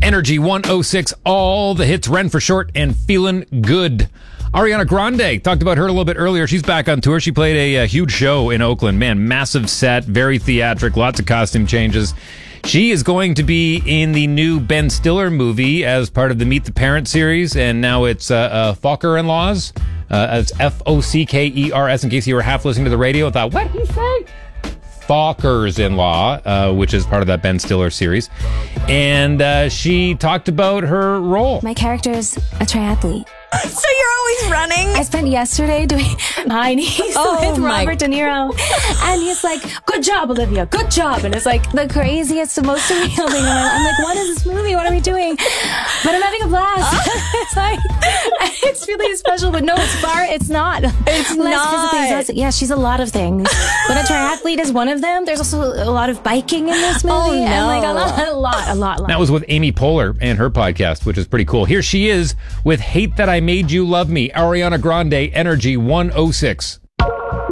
Energy 106, all the hits, Ren for short, and feeling good. Ariana Grande, talked about her a little bit earlier. She's back on tour. She played a huge show in Oakland. Man, massive set, very theatric, lots of costume changes. She is going to be in the new Ben Stiller movie as part of the Meet the Parents series, and now it's Focker-in-Laws. It's Fockers, in case you were half listening to the radio and thought, what did he say? Fockers-in-Law, which is part of that Ben Stiller series. And she talked about her role. My character is a triathlete. So you're always running? I spent yesterday doing high knees with Robert De Niro. And he's like, good job, Olivia, good job. And it's like the craziest, most surreal thing. I'm like, what is this movie? What are we doing? But I'm having a blast. It's like, it's really special, but no, it's not. It's less physically exhausting. Yeah, she's a lot of things. But a triathlete is one of them. There's also a lot of biking in this movie. Oh, no. And like a lot. That was with Amy Poehler and her podcast, which is pretty cool. Here she is with Hate That I Made You Love Me, Ariana Grande, Energy 106.